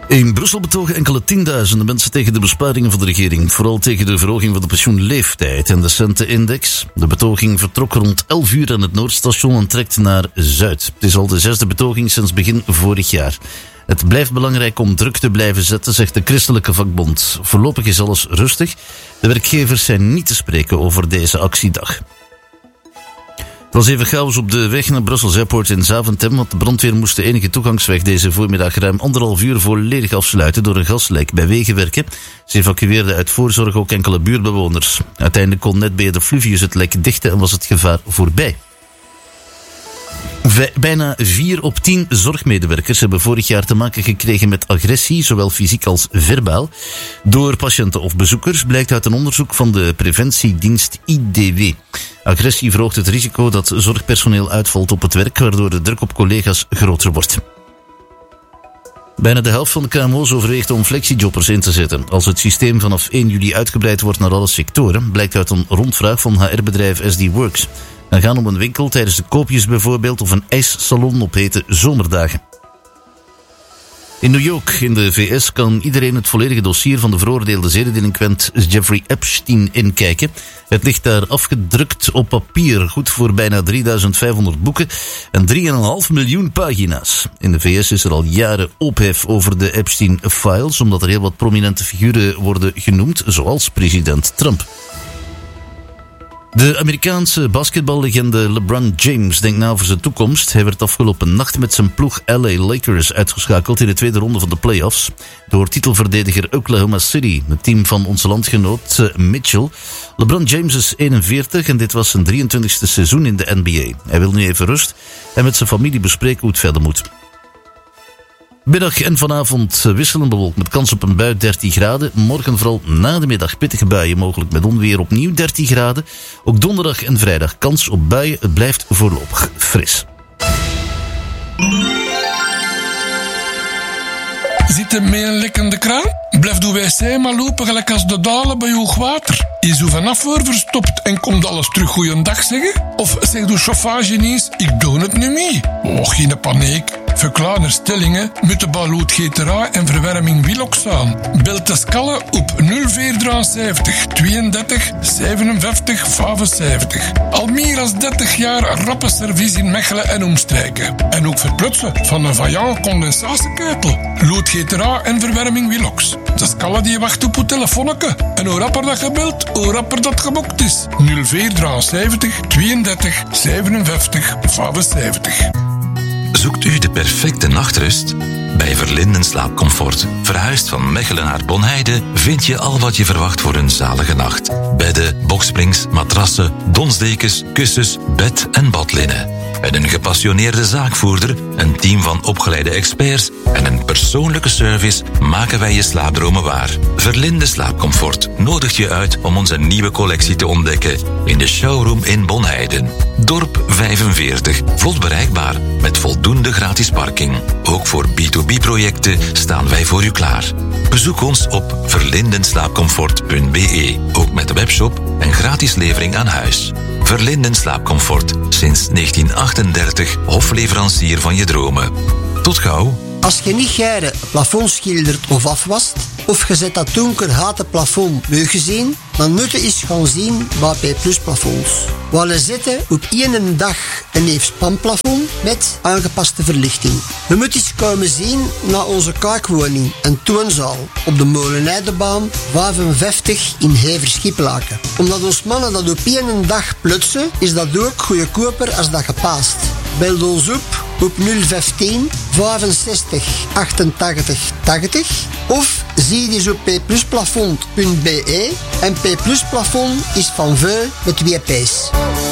In Brussel betogen enkele tienduizenden mensen tegen de besparingen van de regering. Vooral tegen de verhoging van de pensioenleeftijd en de centenindex. De betoging vertrok rond 11 uur aan het Noordstation en trekt naar Zuid. Het is al de 6e betoging sinds begin vorig jaar. Het blijft belangrijk om druk te blijven zetten, zegt de christelijke vakbond. Voorlopig is alles rustig. De werkgevers zijn niet te spreken over deze actiedag. Het was even chaos op de weg naar Brussels Airport in Zaventem, want de brandweer moest de enige toegangsweg deze voormiddag ruim 1,5 uur volledig afsluiten door een gaslek bij Wegenwerken. Ze evacueerden uit voorzorg ook enkele buurtbewoners. Uiteindelijk kon net bij de Fluvius het lek dichten en was het gevaar voorbij. Bijna 4 op 10 zorgmedewerkers hebben vorig jaar te maken gekregen met agressie, zowel fysiek als verbaal, door patiënten of bezoekers, blijkt uit een onderzoek van de preventiedienst IDW. Agressie verhoogt het risico dat zorgpersoneel uitvalt op het werk, waardoor de druk op collega's groter wordt. Bijna de helft van de KMO's overweegt om flexiejobbers in te zetten. Als het systeem vanaf 1 juli uitgebreid wordt naar alle sectoren, blijkt uit een rondvraag van HR-bedrijf SD Works. Dan gaan om een winkel tijdens de koopjes bijvoorbeeld of een ijssalon op hete zomerdagen. In New York, in de VS, kan iedereen het volledige dossier van de veroordeelde zedendelinquent Jeffrey Epstein inkijken. Het ligt daar afgedrukt op papier, goed voor bijna 3500 boeken en 3,5 miljoen pagina's. In de VS is er al jaren ophef over de Epstein-files, omdat er heel wat prominente figuren worden genoemd, zoals president Trump. De Amerikaanse basketballegende LeBron James denkt na over zijn toekomst. Hij werd afgelopen nacht met zijn ploeg LA Lakers uitgeschakeld in de tweede ronde van de playoffs door titelverdediger Oklahoma City, het team van onze landgenoot Mitchell. LeBron James is 41 en dit was zijn 23e seizoen in de NBA. Hij wil nu even rust en met zijn familie bespreken hoe het verder moet. Middag en vanavond wisselend bewolkt met kans op een bui 13 graden. Morgen vooral na de middag pittige buien, mogelijk met onweer opnieuw 13 graden. Ook donderdag en vrijdag kans op buien. Het blijft voorlopig fris. Zit er met een lekkende kraan? Blijf de wc maar lopen gelijk als de dalen bij hoog water. Is u vanaf voor verstopt en komt alles terug goeiedag zeggen? Of zeg de chauffage ineens, ik doe het nu mee. Oh, geen paniek. Voor kleine stellingen met de baloot GTRA en verwarming Wilox aan. Bel Tescalle op 0473 32 57 75. Al meer dan 30 jaar rappe service in Mechelen en omstreken. En ook verprutsen van een Vaillant condensatieketel. Lood GTRA en verwarming Wilox. Tescalle die wacht op uw telefoonneke. En hoe rapper dat gebeld, hoe rapper dat geboekt is. 0473 32 57 75. Zoekt u de perfecte nachtrust? Bij Verlinden Slaapcomfort, verhuisd van Mechelen naar Bonheide, vind je al wat je verwacht voor een zalige nacht. Bedden, boksprings, matrassen, donsdekens, kussens, bed- en badlinnen. Met een gepassioneerde zaakvoerder, een team van opgeleide experts en een persoonlijke service maken wij je slaapdromen waar. Verlinde Slaapcomfort nodigt je uit om onze nieuwe collectie te ontdekken in de showroom in Bonheiden. Dorp 45, vlot bereikbaar met voldoende gratis parking. Ook voor B2B-projecten staan wij voor u klaar. Bezoek ons op verlindenslaapcomfort.be, ook met de webshop en gratis levering aan huis. Verlinden Slaapcomfort, sinds 1938 hofleverancier van je dromen. Tot gauw. Als je niet geiren plafond schildert of afwast, of je zet dat donker houten plafond leuk gezien, dan moet je eens gaan zien bij P+ Plafonds. We zetten op één dag een neef spanplafond met aangepaste verlichting. Je moet eens komen zien naar onze kaakwoning, een toonzaal, op de Molenaardebaan 55 in Hever-Schiplaken. Omdat ons mannen dat op één dag plutsen, is dat ook goedkoper als dat gepaast. Bel ons op 015 65 88 80 of zie eens op pplusplafond.be en P+ Plafond is van veel met 2 P's.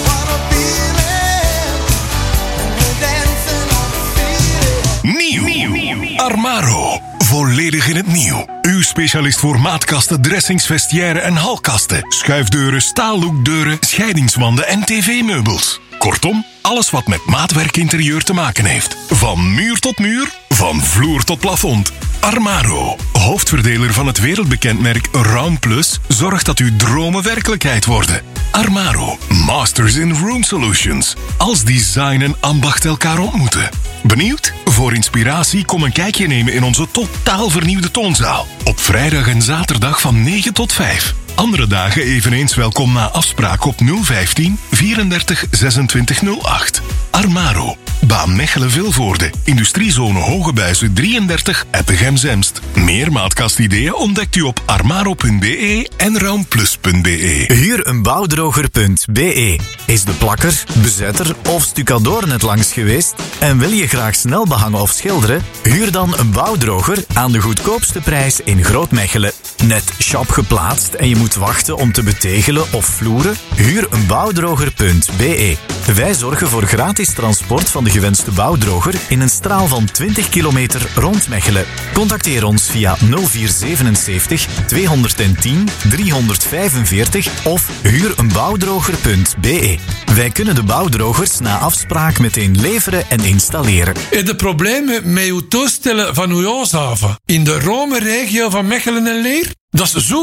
Nieuw. Armaro. Volledig in het nieuw. Uw specialist voor maatkasten, dressings, vestiaire en halkasten. Schuifdeuren, staalhoekdeuren, scheidingswanden en tv-meubels. Kortom, alles wat met maatwerk interieur te maken heeft. Van muur tot muur, van vloer tot plafond. Armaro, hoofdverdeler van het wereldbekend merk Round Plus, zorgt dat uw dromen werkelijkheid worden. Armaro, masters in room solutions. Als design en ambacht elkaar ontmoeten. Benieuwd? Voor inspiratie kom een kijkje nemen in onze totaal vernieuwde toonzaal. Op vrijdag en zaterdag van 9 tot 5. Andere dagen eveneens welkom na afspraak op 015 34 26 08. Armaro, baan Mechelen-Vilvoorde, industriezone Hogebuizen 33, Eppegem-Zemst. Meer maatkastideeën ontdekt u op armaro.be en roundplus.be. Huureenbouwdroger.be. Is de plakker, bezetter of stucadoor net langs geweest en wil je graag snel behangen of schilderen? Huur dan een bouwdroger aan de goedkoopste prijs in Groot-Mechelen. Net shop geplaatst en je moet wachten om te betegelen of vloeren? Huureenbouwdroger.be. Wij zorgen voor gratis transport van de gewenste bouwdroger in een straal van 20 kilometer rond Mechelen. Contacteer ons via 0477 210 345 of huureenbouwdroger.be. Wij kunnen de bouwdrogers na afspraak meteen leveren en installeren. De problemen met uw toestellen van uw huishaven in de Rome-regio van Mechelen en Leer? Dat is zo